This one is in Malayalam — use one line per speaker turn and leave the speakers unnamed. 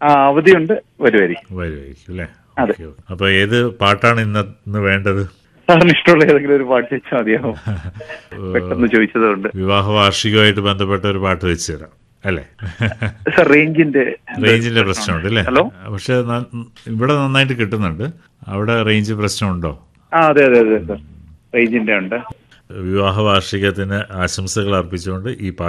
അവധിയുണ്ട്, വരുമായിരിക്കും.
വരുമായിരിക്കും അല്ലേ?
അതെ.
അപ്പൊ ഏത് പാട്ടാണ് ഇന്ന് വേണ്ടത്?
സാറിന് ഇഷ്ടമുള്ള ഏതെങ്കിലും ഒരു പാട്ട് വെച്ചാൽ മതിയാവും. പെട്ടെന്ന് ചോദിച്ചതുകൊണ്ട്.
വിവാഹ വാർഷികമായിട്ട് ബന്ധപ്പെട്ട ഒരു പാട്ട് വെച്ച് തരാം അല്ലേ?
സാർ റേഞ്ചിന്റെ
പ്രശ്നമുണ്ട് അല്ലേ?
ഹലോ.
പക്ഷെ ഇവിടെ നന്നായിട്ട് കിട്ടുന്നുണ്ട്. അവിടെ റേഞ്ച് പ്രശ്നമുണ്ടോ?
അതെ സാർ, റേഞ്ചിന്റെ ഉണ്ട്.
വിവാഹ വാർഷികത്തിന് ആശംസകൾ അർപ്പിച്ചുകൊണ്ട് ഈ പാട്ട്